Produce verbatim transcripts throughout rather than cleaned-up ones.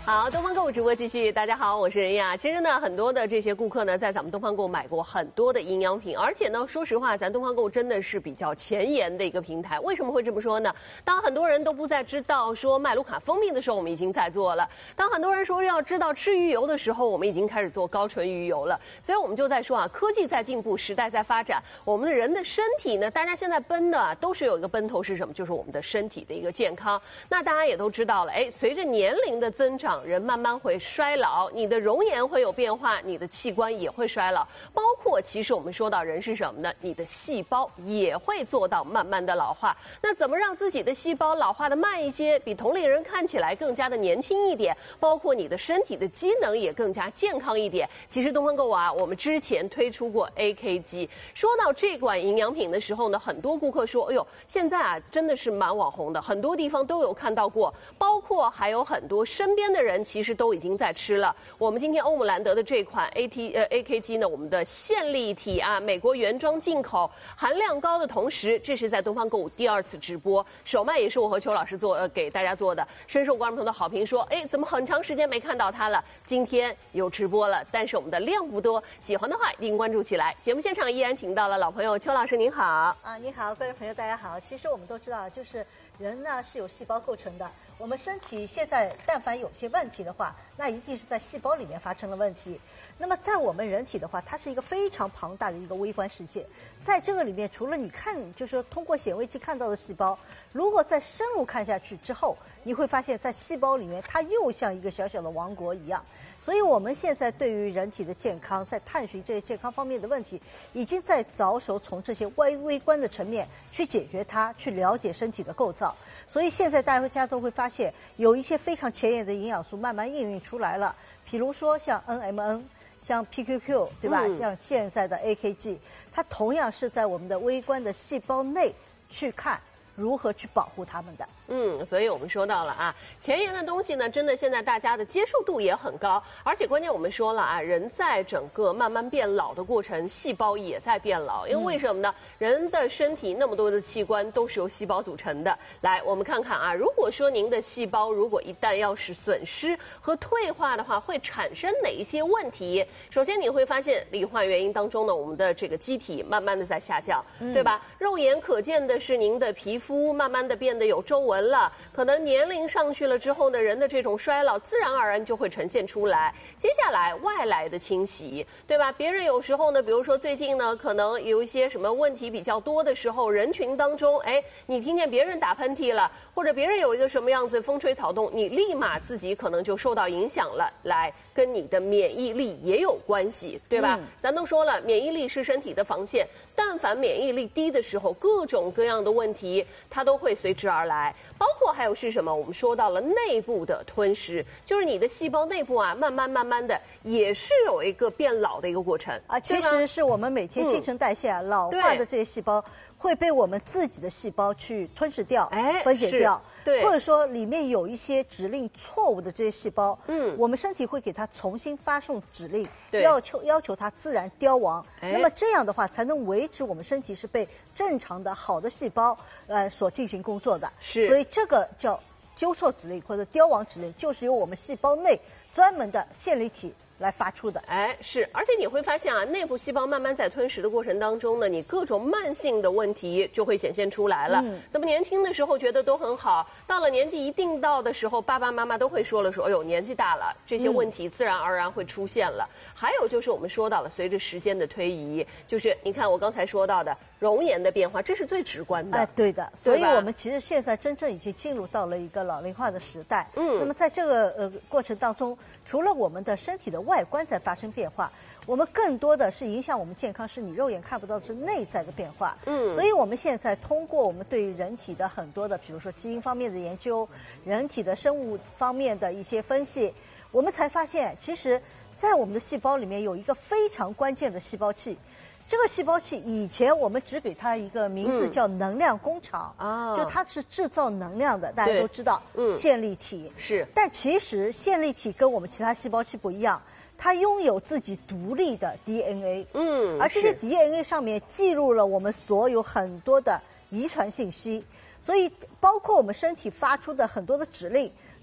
好，东方购物直播继续。大家好，我是任雅。其实呢，很多的这些顾客呢，在咱们东方购物买过很多的营养品，而且呢，说实话，咱东方购物真的是比较前沿的一个平台。为什么会这么说呢？当很多人都不再知道说麦卢卡蜂蜜的时候，我们已经在做了；当很多人说要知道吃鱼油的时候，我们已经开始做高纯鱼油了。所以我们就在说啊，科技在进步，时代在发展，我们的人的身体呢，大家现在奔的、啊、都是有一个奔头是什么？就是我们的身体的一个健康。那大家也都知道了，哎，随着年龄的增长，人慢慢会衰老，你的容颜会有变化，你的器官也会衰老，包括其实我们说到人是什么呢？你的细胞也会做到慢慢的老化。那怎么让自己的细胞老化的慢一些，比同龄人看起来更加的年轻一点，包括你的身体的机能也更加健康一点？其实东方购物啊，我们之前推出过 A K G。说到这款营养品的时候呢，很多顾客说，哎呦，现在啊真的是蛮网红的，很多地方都有看到过，包括还有很多身边的人其实都已经在吃了。我们今天欧姆兰德的这款 A T 呃 A K G 呢，我们的线粒体啊，美国原装进口，含量高的同时，这是在东方购物第二次直播，首卖也是我和邱老师做呃给大家做的，深受观众朋友的好评，说哎怎么很长时间没看到它了，今天有直播了，但是我们的量不多，喜欢的话一定关注起来。节目现场依然请到了老朋友邱老师，您好。 啊，你好，观众朋友大家好。其实我们都知道，就是人呢是由细胞构成的。我们身体现在但凡有些问题的话，那一定是在细胞里面发生了问题。那么在我们人体的话，它是一个非常庞大的一个微观世界。在这个里面，除了你看，就是通过显微镜看到的细胞，如果再深入看下去之后，你会发现在细胞里面，它又像一个小小的王国一样。所以我们现在对于人体的健康，在探寻这些健康方面的问题，已经在着手从这些微微观的层面去解决它，去了解身体的构造。所以现在大家都会发现，有一些非常前沿的营养素慢慢应用出来了，比如说像 N M N。像 P Q Q 对吧？嗯、像现在的 A K G， 它同样是在我们的微观的细胞内去看如何去保护它们的。 嗯，所以我们说到了啊，前沿的东西呢，真的现在大家的接受度也很高，而且关键我们说了啊，人在整个慢慢变老的过程，细胞也在变老，因为为什么呢？人的身体那么多的器官都是由细胞组成的。来，我们看看啊，如果说您的细胞如果一旦要是损失和退化的话，会产生哪一些问题？首先你会发现罹患原因当中呢，我们的这个机体慢慢的在下降，嗯、对吧？肉眼可见的是您的皮肤慢慢的变得有皱纹了，可能年龄上去了之后呢，人的这种衰老自然而然就会呈现出来。接下来外来的侵袭，对吧？别人有时候呢，比如说最近呢，可能有一些什么问题比较多的时候，人群当中，哎，你听见别人打喷嚏了，或者别人有一个什么样子风吹草动，你立马自己可能就受到影响了。来，跟你的免疫力也有关系，对吧？嗯、咱都说了，免疫力是身体的防线，但凡免疫力低的时候，各种各样的问题它都会随之而来。包括还有是什么？我们说到了内部的吞噬，就是你的细胞内部啊，慢慢慢慢的也是有一个变老的一个过程啊。其实是我们每天新陈代谢啊，嗯、老化的这些细胞会被我们自己的细胞去吞噬掉、哎、分解掉。 对， 或者说里面有一些指令错误的这些细胞，嗯，我们身体会给它重新发送指令，要求要求它自然凋亡。哎、那么这样的话，才能维持我们身体是被正常的好的细胞呃所进行工作的。 是， 所以这个叫纠错指令或者凋亡指令，就是由我们细胞内专门的线粒体来发出的。 哎，是，而且你会发现啊，内部细胞慢慢在吞噬的过程当中呢，你各种慢性的问题就会显现出来了。嗯，咱们年轻的时候觉得都很好，到了年纪一定到的时候，爸爸妈妈都会说了说，哎呦，年纪大了，这些问题自然而然会出现了。嗯、还有就是我们说到了，随着时间的推移，就是你看我刚才说到的容颜的变化，这是最直观的。 哎，对的。所以我们其实现在真正已经进入到了一个老龄化的时代。嗯，那么在这个呃过程当中，除了我们的身体的外观在发生变化，我们更多的是影响我们健康，是你肉眼看不到的是内在的变化。嗯，所以我们现在通过我们对于人体的很多的，比如说基因方面的研究，人体的生物方面的一些分析，我们才发现，其实，在我们的细胞里面有一个非常关键的细胞器。这个细胞器以前我们只给它一个名字叫能量工厂，啊、嗯，就它是制造能量的，大家都知道，嗯，线粒体是。 但其实线粒体跟我们其他细胞器不一样，它拥有自己独立的 D N A， 嗯，而这些 D N A 上面记录了我们所有很多的遗传信息，所以包括我们身体发出的很多的指令，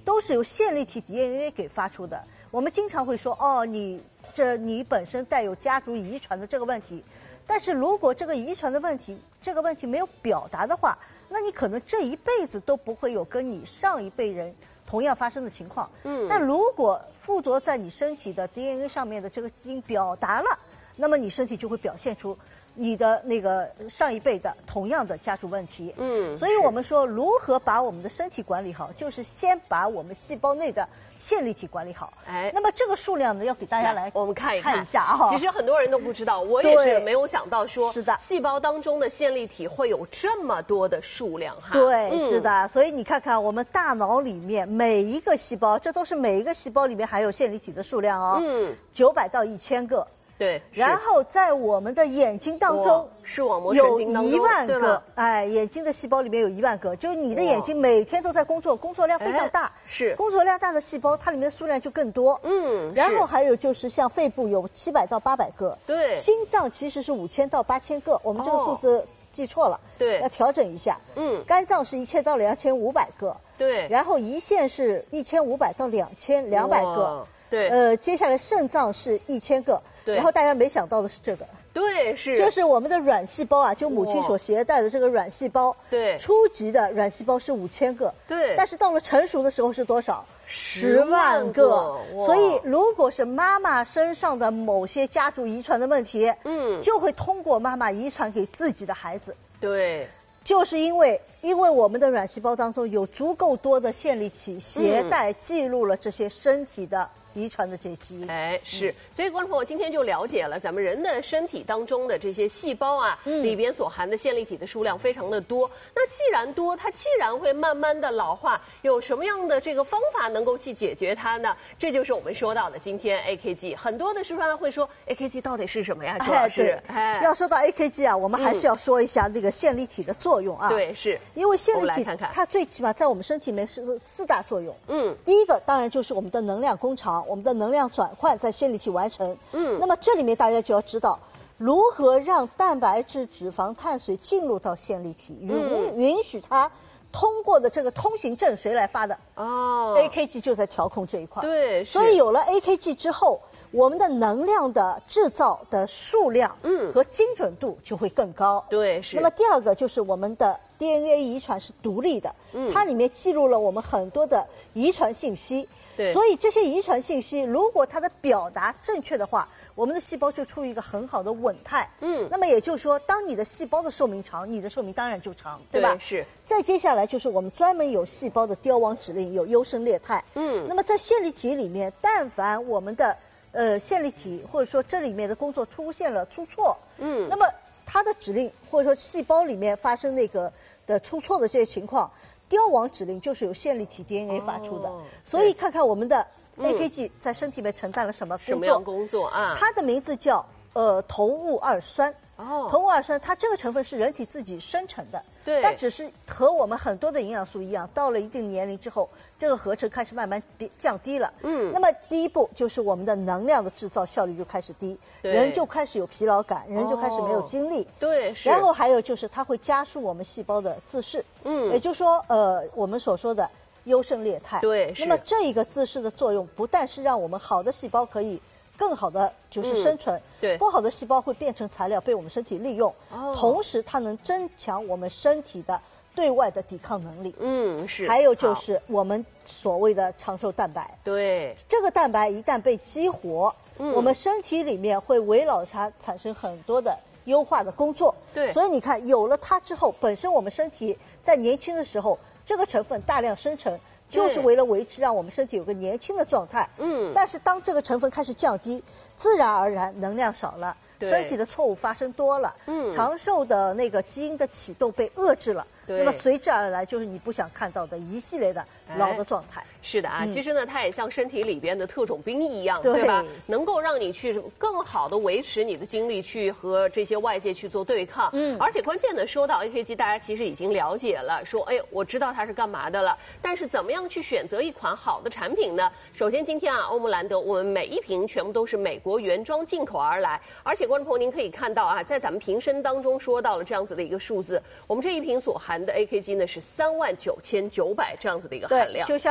都是由线粒体 D N A 给发出的。我们经常会说，哦，你这你本身带有家族遗传的这个问题，但是如果这个遗传的问题，这个问题没有表达的话，那你可能这一辈子都不会有跟你上一辈人同样发生的情况。嗯，但如果附着在你身体的 D N A 上面的这个基因表达了，那么你身体就会表现出你的那个上一辈的同样的家族问题。嗯，所以我们说如何把我们的身体管理好，就是先把我们细胞内的线粒体管理好。哎，那么这个数量呢，要给大家来我们看一看看一下啊。 其实很多人都不知道，我也是没有想到说， 是的， 细胞当中的线粒体会有这么多的数量哈。 对，嗯、是的。所以你看看我们大脑里面每一个细胞，这都是每一个细胞里面含有线粒体的数量哦。嗯，九百到一千个。 对， 然后在我们的眼睛当中， 视网膜神经当中有一万个，哎，眼睛的细胞里面有一万个，就是你的眼睛每天都在工作，工作量非常大， 是工作量大的细胞，它里面的数量就更多。嗯，然后还有就是像肺部有七百到八百个， 对， 心脏其实是五千到八千个，我们这个数字记错了， 对， 要调整一下。嗯，肝脏是一千到两千五百个， 对， 然后胰腺是一千五百到两千两百个， 对， 呃，接下来肾脏是一千个。然后大家没想到的是这个， 对，是， 就是我们的卵细胞啊，就母亲所携带的这个卵细胞， 对， 初级的卵细胞是五千个， 对， 但是到了成熟的时候是多少？十万个。所以，如果是妈妈身上的某些家族遗传的问题，嗯，就会通过妈妈遗传给自己的孩子。 对， 就是因为因为我们的卵细胞当中有足够多的线粒体携带记录了这些身体的遗传的这些基因。 哎，是，所以观众朋友今天就了解了咱们人的身体当中的这些细胞啊，嗯、里边所含的线粒体的数量非常的多。那既然多，它既然会慢慢的老化，有什么样的这个方法能够去解决它呢？这就是我们说到的今天 A K G。很多的师范会说 A K G 到底是什么呀？周老师， 哎，要说到 A K G 啊，我们还是要说一下那个线粒体的作用啊。 嗯、对，是因为线粒体看看它最起码在我们身体里面是四大作用。嗯，第一个当然就是我们的能量工厂。我们的能量转换在线粒体完成，嗯，那么这里面大家就要知道如何让蛋白质、脂肪、碳水进入到线粒体，允、嗯、允许它通过的这个通行证谁来发的？哦 ，A K G 就在调控这一块。 对， 所以有了 A K G 之后，我们的能量的制造的数量，嗯，和精准度就会更高。 对，是。 那么第二个就是我们的 D N A 遗传是独立的，嗯，它里面记录了我们很多的遗传信息。 对， 所以这些遗传信息，如果它的表达正确的话，我们的细胞就处于一个很好的稳态。嗯，那么也就是说，当你的细胞的寿命长，你的寿命当然就长，对吧？ 对，是。 再接下来就是我们专门有细胞的凋亡指令，有优胜劣汰。嗯，那么在线粒体里面，但凡我们的呃线粒体或者说这里面的工作出现了出错，嗯，那么它的指令或者说细胞里面发生那个的出错的这些情况。凋亡指令就是由线粒体 D N A 发出的，哦、所以看看我们的 A K G 在身体里面承担了什么工作？ 什么样工作啊？ 它的名字叫呃同戊二酸。哦，同戊二酸它这个成分是人体自己生成的， 对， 但只是和我们很多的营养素一样，到了一定年龄之后，这个合成开始慢慢降低了。嗯，那么第一步就是我们的能量的制造效率就开始低，人就开始有疲劳感，人就开始没有精力。 哦、对，是。 然后还有就是它会加速我们细胞的自噬。嗯，也就是说，呃，我们所说的优胜劣汰。 对， 那么这一个自噬的作用，不但是让我们好的细胞可以更好的就是生存，嗯、 对， 不好的细胞会变成材料被我们身体利用，哦、同时它能增强我们身体的对外的抵抗能力。嗯，是。还有就是我们所谓的长寿蛋白， 对， 这个蛋白一旦被激活，嗯、我们身体里面会围绕它产生很多的优化的工作。 对， 所以你看，有了它之后，本身我们身体在年轻的时候，这个成分大量生成。就是为了维持让我们身体有个年轻的状态，嗯，但是当这个成分开始降低，自然而然能量少了，身体的错误发生多了，嗯，长寿的那个基因的启动被遏制了，那么随之而来就是你不想看到的一系列的老的状态。 哎、是的啊、嗯，其实呢，它也像身体里边的特种兵一样， 对, 对吧？能够让你去更好的维持你的精力，去和这些外界去做对抗。嗯，而且关键的说到 A K G， 大家其实已经了解了，说哎，我知道它是干嘛的了，但是怎么样去选择一款好的产品呢？首先，今天啊，欧姆兰德我们每一瓶全部都是美国原装进口而来，而且观众朋友您可以看到啊，在咱们瓶身当中说到了这样子的一个数字，我们这一瓶所含的 A K G 呢是三万九千九百这样子的一个含量。 对，就像我们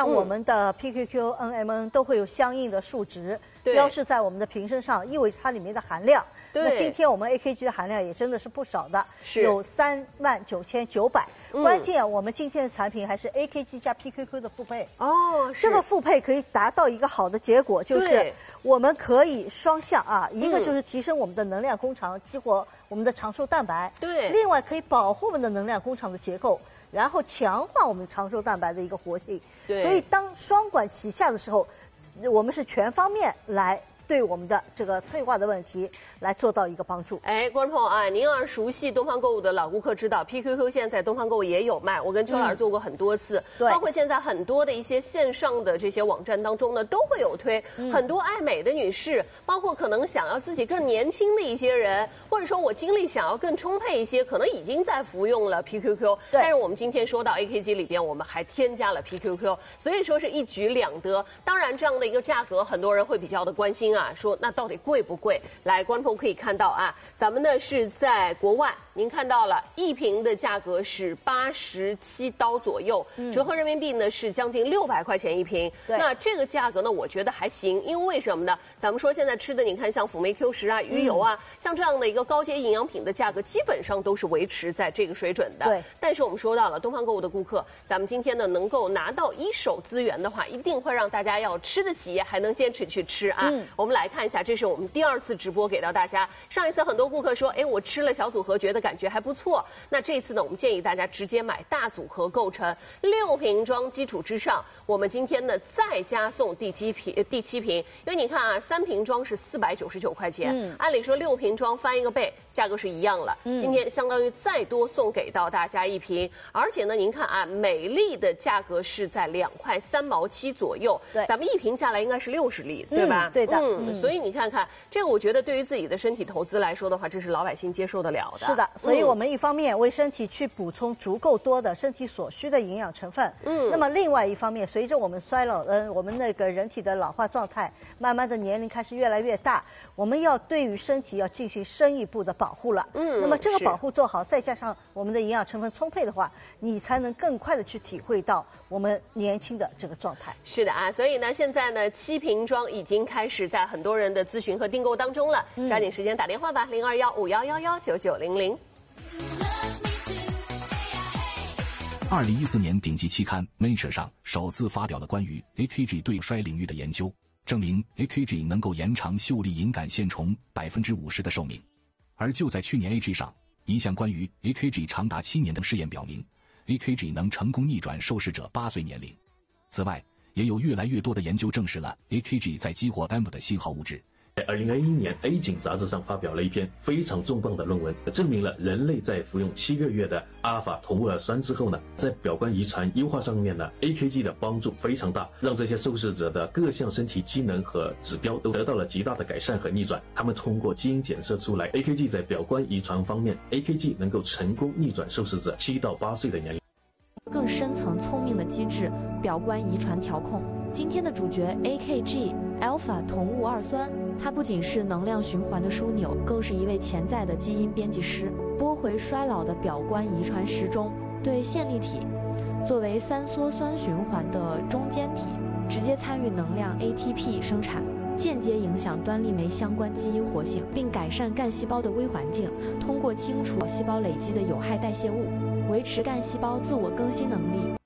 的 P Q Q、N M N 都会有相应的数值标示在我们的瓶身上，意味着它里面的含量。那今天我们 A K G 的含量也真的是不少的，有三万九千九百。关键我们今天的产品还是 A K G 加 P Q Q 的复配哦，这个复配可以达到一个好的结果，就是我们可以双向啊，一个就是提升我们的能量工厂，激活我们的长寿蛋白，对，另外可以保护我们的能量工厂的结构，然后强化我们长寿蛋白的一个活性。对，所以当双管齐下的时候，我们是全方面来对我们的这个退化的问题来做到一个帮助。 哎，观众朋友啊，您要是熟悉东方购物的老顾客知道 ，P Q Q 现在东方购物也有卖，我跟邱老师做过很多次，嗯、包括现在很多的一些线上的这些网站当中呢，都会有推。嗯、很多爱美的女士，包括可能想要自己更年轻的一些人，或者说我精力想要更充沛一些，可能已经在服用了 P Q Q。但是我们今天说到 A K G 里边，我们还添加了 P Q Q， 所以说是一举两得。当然，这样的一个价格，很多人会比较的关心啊，说那到底贵不贵？来，观众可以看到啊，咱们呢是在国外，您看到了一瓶的价格是八十七刀左右，嗯、折合人民币呢是将近六百块钱一瓶。那这个价格呢，我觉得还行，因为为什么呢？咱们说现在吃的，你看像辅酶 Q 十啊、鱼油啊，嗯、像这样的一个高阶营养品的价格，基本上都是维持在这个水准的。对。但是我们说到了东方购物的顾客，咱们今天呢能够拿到一手资源的话，一定会让大家要吃得起，还能坚持去吃啊。嗯、我们来看一下，这是我们第二次直播给到大家。上一次很多顾客说，哎，我吃了小组合，觉得感觉还不错。那这次呢，我们建议大家直接买大组合构成六瓶装基础之上，我们今天呢再加送第七瓶，第七瓶。因为你看啊，三瓶装是四百九十九块钱，嗯、按理说六瓶装翻一个倍，价格是一样了。嗯、今天相当于再多送给到大家一瓶，而且呢，您看啊，美丽的价格是在两块三毛七左右，对，咱们一瓶下来应该是六十粒，对吧？ 嗯、对的。 嗯，所以你看看这个，我觉得对于自己的身体投资来说的话，这是老百姓接受得了的。 是的，所以我们一方面为身体去补充足够多的身体所需的营养成分，嗯，那么另外一方面，随着我们衰老，嗯、呃，我们那个人体的老化状态，慢慢的年龄开始越来越大，我们要对于身体要进行深一步的保护了。嗯，那么这个保护做好，再加上我们的营养成分充沛的话，你才能更快的去体会到我们年轻的这个状态。 是的啊，所以呢，现在呢，七瓶装已经开始在很多人的咨询和订购当中了，嗯、抓紧时间打电话吧，零二幺五幺幺幺九九零零。 二零一四年顶级期刊《Nature》上首次发表了关于 A K G 对衰领域的研究，证明 A K G 能够延长秀丽隐杆线虫百分之五十的寿命。而就在去年 A G 上，一项关于 A K G 长达七年的试验表明 ，A K G 能成功逆转受试者八岁年龄。此外，也有越来越多的研究证实了 A K G 在激活 M 的信号物质。 在二零二一年 A-Gene 杂志上发表了一篇非常重磅的论文，证明了人类在服用七个月的阿尔法同位尔酸之后呢，在表观遗传优化上面呢 ，A K G 的帮助非常大，让这些受试者的各项身体机能和指标都得到了极大的改善和逆转。他们通过基因检测出来 ，A K G 在表观遗传方面 ，A K G 能够成功逆转受试者七到八岁的年龄。 更深层聪明的机制，表观遗传调控。今天的主角 A K G 阿尔法同戊二酸，它不仅是能量循环的枢纽，更是一位潜在的基因编辑师，拨回衰老的表观遗传时钟。对线粒体作为三羧酸循环的中间体，直接参与能量 A T P 生产，间接影响端粒酶相关基因活性，并改善干细胞的微环境，通过清除细胞累积的有害代谢物，维持干细胞自我更新能力。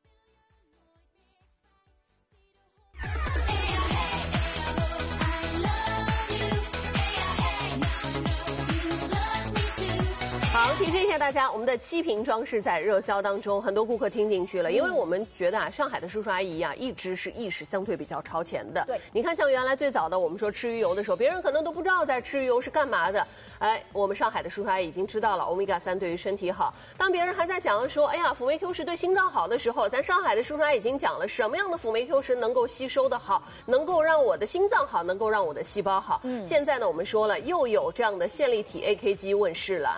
好，提示一下大家，我们的七瓶装是在热销当中，很多顾客听进去了，因为我们觉得啊，上海的叔叔阿姨啊，一直是意识相对比较超前的。对，你看，像原来最早的我们说吃鱼油的时候，别人可能都不知道在吃鱼油是干嘛的。哎，我们上海的叔叔阿姨已经知道了欧米伽三对于身体好。当别人还在讲说，哎呀，辅酶 Q 十对心脏好的时候，咱上海的叔叔阿姨已经讲了什么样的辅酶 Q 十能够吸收的好，能够让我的心脏好，能够让我的细胞好。嗯，现在呢，我们说了，又有这样的线粒体 A K G 问世了啊。嗯，这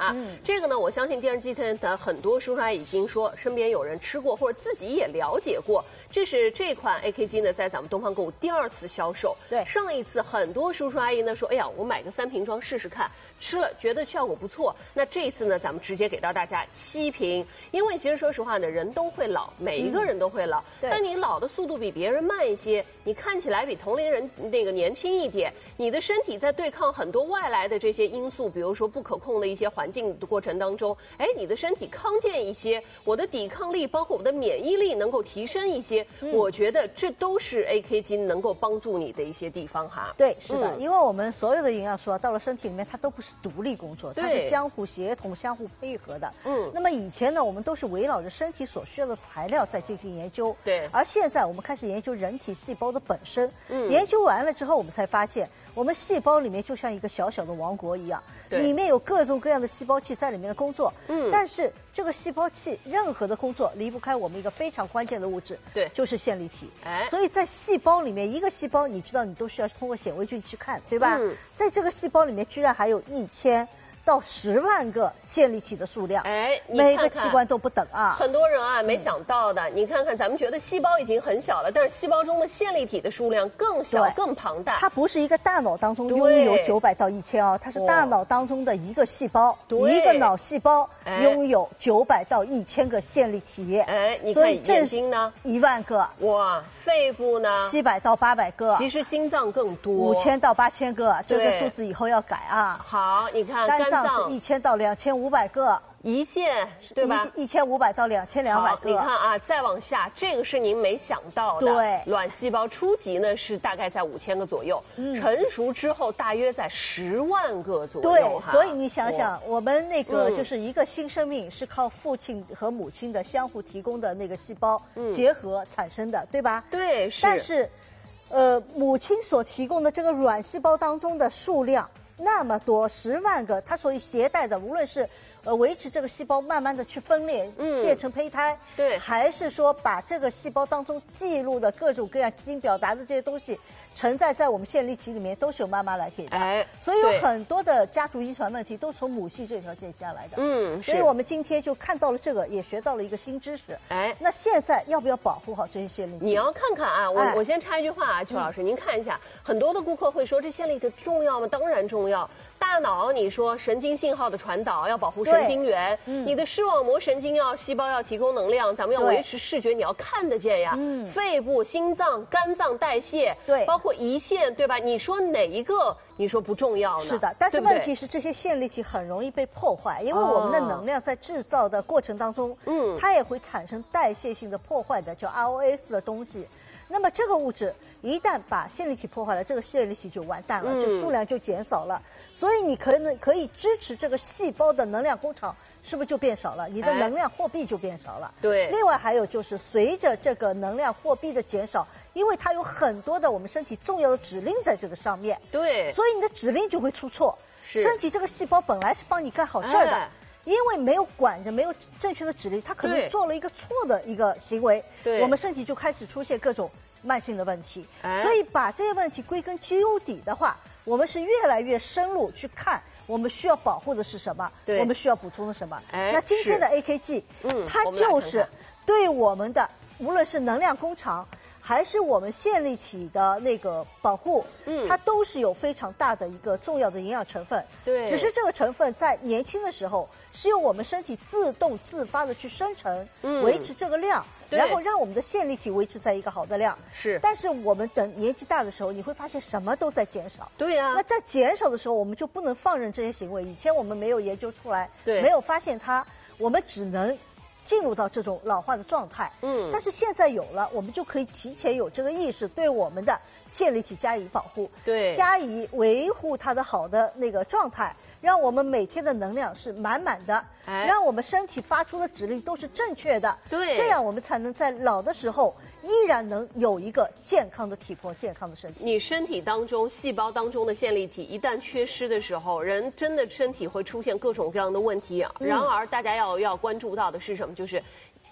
这个呢，我相信电视机前的很多叔叔阿姨已经说身边有人吃过，或者自己也了解过。这是这款 A K G 呢，在咱们东方购物第二次销售。 对， 上一次很多叔叔阿姨呢说，哎呀，我买个三瓶装试试看，吃了觉得效果不错。那这一次呢，咱们直接给到大家七瓶，因为其实说实话呢，人都会老，每一个人都会老，嗯、但你老的速度比别人慢一些，你看起来比同龄人那个年轻一点，你的身体在对抗很多外来的这些因素，比如说不可控的一些环境的过程当中，哎，你的身体康健一些，我的抵抗力包括我的免疫力能够提升一些，嗯、我觉得这都是 A K G 能够帮助你的一些地方哈。 对，是的，嗯、因为我们所有的营养素啊，到了身体里面，它都不是独立工作，它是相互协同、相互配合的。嗯，那么以前呢，我们都是围绕着身体所需要的材料在进行研究。 对， 而现在我们开始研究人体细胞的本身。嗯，研究完了之后，我们才发现，我们细胞里面就像一个小小的王国一样，里面有各种各样的细胞器在里面的工作。嗯，但是这个细胞器任何的工作离不开我们一个非常关键的物质， 对， 就是线粒体。 哎， 所以在细胞里面，一个细胞你知道你都需要通过显微镜去看，对吧？嗯，在这个细胞里面居然还有一千到十万个线粒体的数量， 哎， 每个器官都不等啊。 很多人啊没想到的，嗯、你看看，咱们觉得细胞已经很小了，但是细胞中的线粒体的数量更小、更庞大。 它不是一个大脑当中拥有九百到一千哦，它是大脑当中的一个细胞，一个脑细胞拥有九百到一千个线粒体。 哎，你看眼睛呢， 一万个。 哇，肺部呢， 七百到八百个。 其实心脏更多， 五千到八千个。这个数字以后要改啊。 好，你看肝脏是一千到两千五百个， 胰腺对吧？ 一千五百到两千两百个。 你看啊，再往下，这个是您没想到的。 对， 卵细胞初级呢是大概在五千个左右，嗯、成熟之后大约在十万个左右。 对，所以你想想，我们那个就是一个新生命是靠父亲和母亲的相互提供的那个细胞结合产生的，对吧？ 对，是。 但是，呃，母亲所提供的这个卵细胞当中的数量那么多，十万个，它所携带的，无论是呃维持这个细胞慢慢的去分裂，嗯，变成胚胎， 对， 还是说把这个细胞当中记录的各种各样基因表达的这些东西承载在我们线粒体里面，都是由妈妈来给的。哎，所以有很多的家族遗传问题都从母系这条线下来的。嗯，所以我们今天就看到了这个，也学到了一个新知识。哎，那现在要不要保护好这些线粒体？ 你要看看啊，我、哎、我先插一句话啊，邱老师，嗯、您看一下，很多的顾客会说这线粒体重要吗？当然重要。大脑，你说神经信号的传导要保护神经元，嗯、你的视网膜神经要细胞要提供能量，咱们要维持视觉，你要看得见呀。嗯、肺部、心脏、肝脏代谢， 对， 包括胰腺，对吧？你说哪一个？你说不重要呢？ 是的，但是问题是这些线粒体很容易被破坏，因为我们的能量在制造的过程当中，嗯，它也会产生代谢性的破坏的，叫 R O S 的东西。那么这个物质一旦把线粒体破坏了，这个线粒体就完蛋了，嗯、这数量就减少了。所以你可能可以支持这个细胞的能量工厂，是不是就变少了？你的能量货币就变少了。 对。 另外还有就是随着这个能量货币的减少，因为它有很多的我们身体重要的指令在这个上面， 对， 所以你的指令就会出错。 是。 身体这个细胞本来是帮你干好事儿的。哎，因为没有管着，没有正确的指令，它可能做了一个错的一个行为， 对， 我们身体就开始出现各种慢性的问题。哎，所以把这些问题归根究底的话，我们是越来越深入去看，我们需要保护的是什么， 对， 我们需要补充的什么。 哎， 那今天的 A K G，嗯，它就是对我们的无论是能量工厂，还是我们线粒体的那个保护，嗯，它都是有非常大的一个重要的营养成分。 对， 只是这个成分在年轻的时候是由我们身体自动自发的去生成，嗯，维持这个量，然后让我们的线粒体维持在一个好的量。 是， 但是我们等年纪大的时候，你会发现什么都在减少。 对呀，啊， 那在减少的时候，我们就不能放任这些行为。以前我们没有研究出来， 对， 没有发现它，我们只能进入到这种老化的状态。嗯，但是现在有了，我们就可以提前有这个意识，对我们的线粒体加以保护， 对， 加以维护它的好的那个状态，让我们每天的能量是满满的，哎，让我们身体发出的指令都是正确的， 对， 这样我们才能在老的时候依然能有一个健康的体魄、健康的身体。 你身体当中细胞当中的线粒体一旦缺失的时候，人真的身体会出现各种各样的问题。嗯，然而大家要要关注到的是什么？就是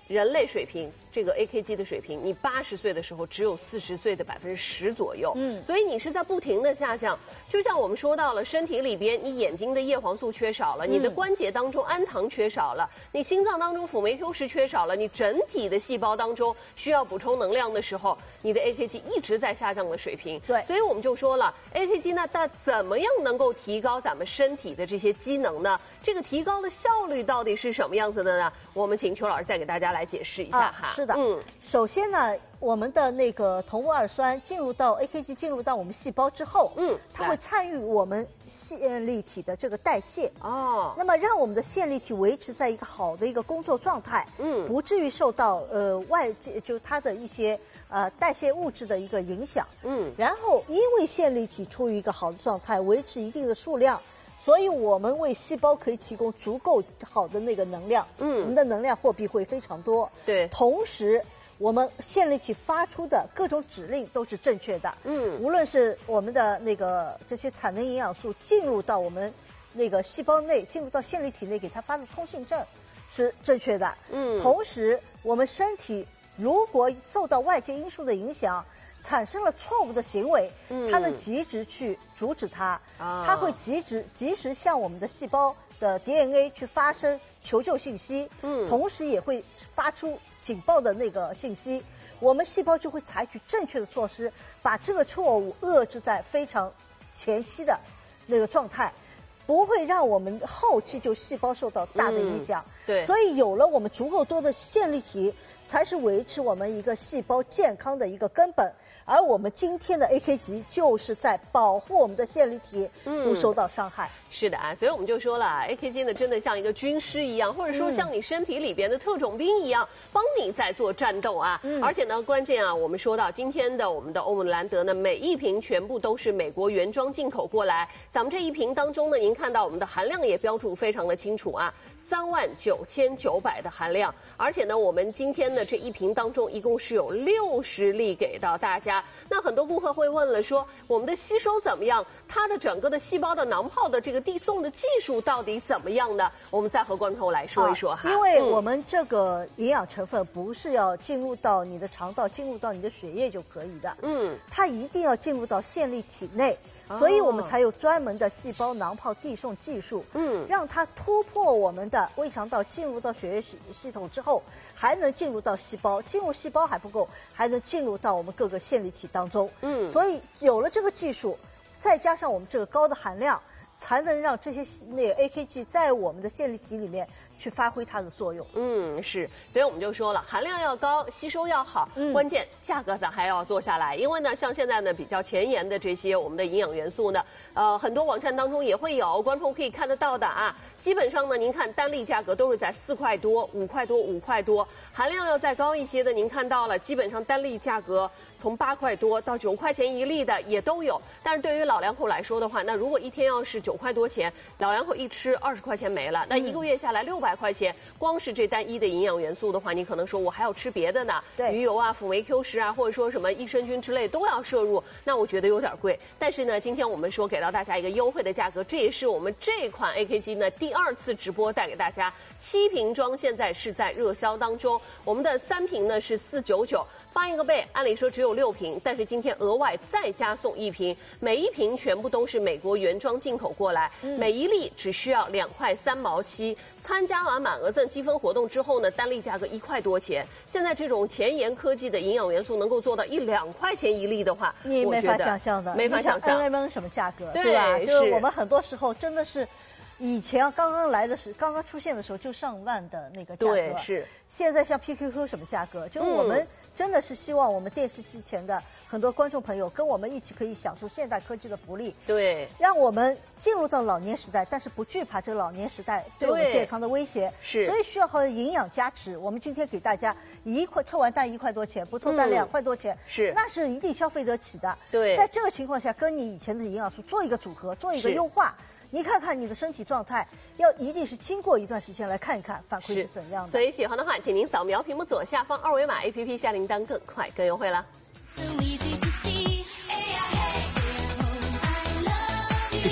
人类水平，这个 A K G 的水平，你八十岁的时候只有四十岁的百分之十左右，嗯，所以你是在不停的下降。就像我们说到了，身体里边你眼睛的叶黄素缺少了，你的关节当中氨糖缺少了，你心脏当中辅酶 Q 十缺少了，你整体的细胞当中需要补充能量的时候，你的 A K G 一直在下降的水平。 对， 所以我们就说了 ，A K G 呢，它怎么样能够提高咱们身体的这些机能呢？这个提高的效率到底是什么样子的呢？我们请邱老师再给大家来解释一下哈。 啊、是的，嗯，首先呢，我们的那个同戊二酸进入到 A K G 进入到我们细胞之后，嗯，它会参与我们线粒体的这个代谢哦，那么让我们的线粒体维持在一个好的一个工作状态，嗯，不至于受到呃外界就它的一些呃代谢物质的一个影响，嗯，然后因为线粒体处于一个好的状态，维持一定的数量。所以我们为细胞可以提供足够好的那个能量，嗯，我们的能量货币会非常多。 对， 同时我们线粒体发出的各种指令都是正确的，嗯，无论是我们的那个这些产能营养素进入到我们那个细胞内，进入到线粒体内给它发的通信证是正确的，嗯，同时我们身体如果受到外界因素的影响，产生了错误的行为，它能及时去阻止它，嗯、它会及时及时向我们的细胞的 D N A 去发生求救信息，嗯，同时也会发出警报的那个信息，我们细胞就会采取正确的措施，把这个错误遏制在非常前期的那个状态，不会让我们后期就细胞受到大的影响。 嗯、对， 所以有了我们足够多的线粒体，才是维持我们一个细胞健康的一个根本。而我们今天的 A K G 就是在保护我们的线粒体不受到伤害。 嗯、是的啊，所以我们就说了 ，A K G 呢真的像一个军师一样，或者说像你身体里边的特种兵一样，帮你在做战斗啊。嗯、而且呢，关键啊，我们说到今天的我们的欧姆兰德呢，每一瓶全部都是美国原装进口过来。咱们这一瓶当中呢，您看到我们的含量也标注非常的清楚啊，三万九千九百的含量。而且呢，我们今天的这一瓶当中，一共是有六十粒给到大家。那很多顾客会问了说，我们的吸收怎么样？它的整个的细胞的囊泡的这个递送的技术到底怎么样呢？我们再和观众朋友来说一说哈。 因为我们这个营养成分不是要进入到你的肠道、进入到你的血液就可以的，嗯，它一定要进入到线粒体内。所以我们才有专门的细胞囊泡递送技术，嗯，让它突破我们的胃肠道，进入到血液系系统之后，还能进入到细胞，进入细胞还不够，还能进入到我们各个线粒体当中，嗯，所以有了这个技术，再加上我们这个高的含量，才能让这些那个 A K G 在我们的线粒体里面去发挥它的作用。 嗯，是，所以我们就说了，含量要高，吸收要好，嗯、关键价格咱还要做下来。因为呢，像现在呢比较前沿的这些我们的营养元素呢，呃，很多网站当中也会有，观众可以看得到的啊。基本上呢，您看单粒价格都是在四块多、五块多、五块多，含量要再高一些的，您看到了，基本上单粒价格从八块多到九块钱一粒的也都有。但是对于老两口来说的话，那如果一天要是九块多钱，老两口一吃二十块钱没了，那一个月下来六百块钱，光是这单一的营养元素的话，你可能说我还要吃别的呢，鱼油啊、辅酶 Q 十啊，或者说什么益生菌之类都要摄入，那我觉得有点贵。但是呢，今天我们说给到大家一个优惠的价格，这也是我们这款 A K G 呢第二次直播带给大家，七瓶装现在是在热销当中，我们的三瓶呢是四九九。发一个倍，按理说只有六瓶，但是今天额外再加送一瓶，每一瓶全部都是美国原装进口过来，嗯、每一粒只需要两块三毛七。参加完满额赠积分活动之后呢，单粒价格一块多钱。现在这种前沿科技的营养元素能够做到一两块钱一粒的话， 你没法想象的， 没法想象。 N M N 什么价格， 对, 对吧？就是我们很多时候真的是。以前刚刚来的时，刚刚出现的时候就上万的那个价格， 对，是。 现在像 P Q Q 什么价格？就是我们真的是希望我们电视机前的很多观众朋友跟我们一起可以享受现代科技的福利， 对， 让我们进入到老年时代，但是不惧怕这个老年时代对我们健康的威胁， 是。 所以需要和营养加持。我们今天给大家一块凑完单一块多钱，不凑单两块多钱， 是， 那是一定消费得起的。 对， 在这个情况下，跟你以前的营养素做一个组合，做一个优化。你看看你的身体状态，要一定是经过一段时间来看一看反馈是怎样的。 所以喜欢的话，请您扫描屏幕左下方二维码 A P P 下铃铛，更快更优惠了。 这是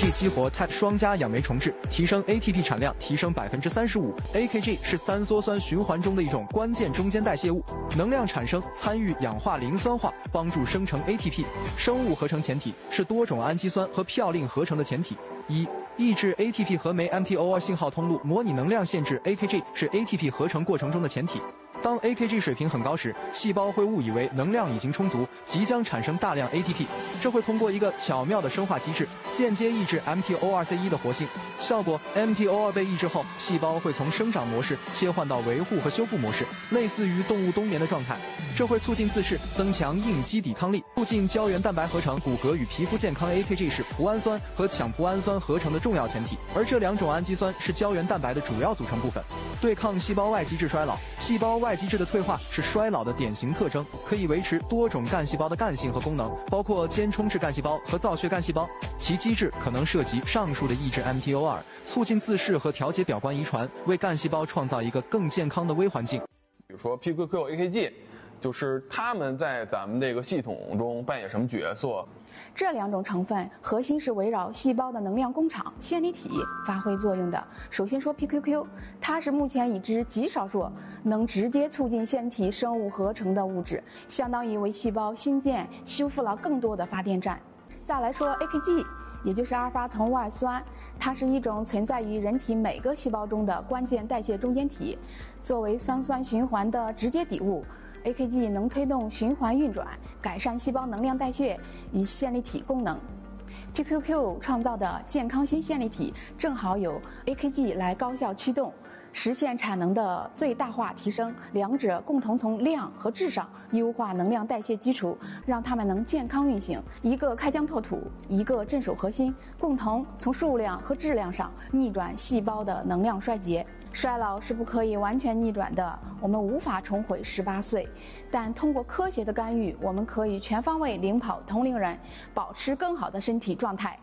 G 激活 T A T 双加氧酶重置，提升 A T P 产量，提升百分之三十五。A K G 是三羧酸循环中的一种关键中间代谢物，能量产生参与氧化磷酸化，帮助生成 A T P。生物合成前体是多种氨基酸和嘌呤合成的前体。一、抑制 A T P 核酶 M T O R 信号通路，模拟能量限制 A K G 是 A T P 合成过程中的前体。当 A K G 水平很高时，细胞会误以为能量已经充足，即将产生大量 A T P， 这会通过一个巧妙的生化机制，间接抑制 M T O R C 一 的活性。效果 M T O R 被抑制后，细胞会从生长模式切换到维护和修复模式，类似于动物冬眠的状态。这会促进自噬，增强应激抵抗力，促进胶原蛋白合成。骨骼与皮肤健康 A K G 是脯氨酸和羟脯氨酸合成的重要前体，而这两种氨基酸是胶原蛋白的主要组成部分。对抗细胞外基质衰老，细胞外基质的退化是衰老的典型特征，可以维持多种干细胞的干性和功能，包括间充质干细胞和造血干细胞。其机制可能涉及上述的抑制 M T O R， 促进自噬和调节表观遗传，为干细胞创造一个更健康的微环境。 比如说 P Q Q、A K G， 就是它们在咱们这个系统中扮演什么角色？ 这两种成分核心是围绕细胞的能量工厂线粒体发挥作用的。首先说 P Q Q， 它是目前已知极少数能直接促进线体生物合成的物质，相当于为细胞新建修复了更多的发电站。再来说 A K G， 也就是阿尔法酮戊二酸，它是一种存在于人体每个细胞中的关键代谢中间体，作为三酸循环的直接底物。A K G 能推动循环运转，改善细胞能量代谢与线粒体功能。P Q Q 创造的健康新线粒体正好由 A K G 来高效驱动，实现产能的最大化提升，两者共同从量和质上优化能量代谢基础，让它们能健康运行。一个开疆拓土，一个镇守核心，共同从数量和质量上逆转细胞的能量衰竭。衰老是不可以完全逆转的，我们无法重回十八岁，但通过科学的干预，我们可以全方位领跑同龄人，保持更好的身体状态。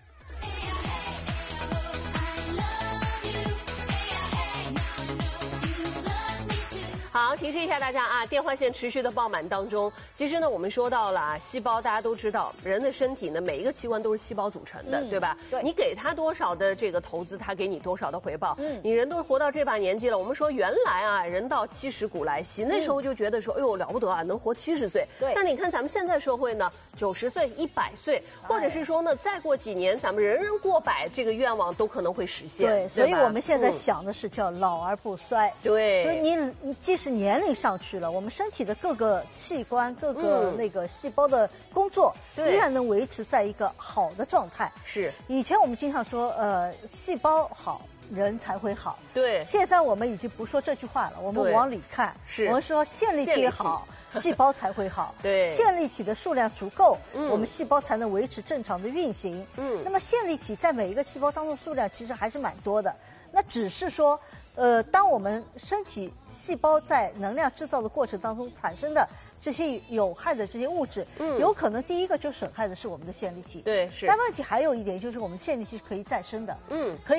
好，提示一下大家啊，电话线持续的爆满当中。其实呢，我们说到了啊，细胞大家都知道，人的身体呢每一个器官都是细胞组成的，嗯、对吧？对。你给他多少的这个投资，他给你多少的回报。嗯。你人都活到这把年纪了，我们说原来啊，人到七十古来稀，那时候就觉得说，哎呦了不得啊，能活七十岁。对。但是你看咱们现在社会呢，九十岁、一百岁，或者是说呢，再过几年，咱们人人过百，这个愿望都可能会实现。 对。所以我们现在想的是叫老而不衰。 对。 所以你你即使年龄上去了，我们身体的各个器官、各个那个细胞的工作，依然能维持在一个好的状态。 是。以前我们经常说，呃，细胞好，人才会好。 对。 现在我们已经不说这句话了，我们往里看， 是我们说线粒体好，细胞才会好。 对。 线粒体的数量足够，嗯、我们细胞才能维持正常的运行。嗯。那么线粒体在每一个细胞当中数量其实还是蛮多的，那只是说。呃，当我们身体细胞在能量制造的过程当中产生的这些有害的这些物质，嗯，有可能第一个就损害的是我们的线粒体。 对，是。 但问题还有一点就是，我们线粒体是可以再生的，嗯，可以。